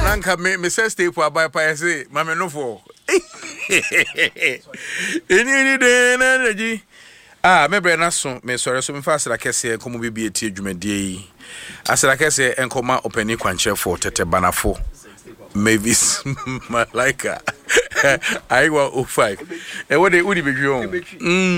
nanka me say stay for buy pa say mama no for any day na energy me bre na so me sore so me fa asra kese komo bibie tie dwumadie yi asra kese enkoma opani kwanche for tete banafo Mavis Malaika I wa 05 e wo de udi bedwe on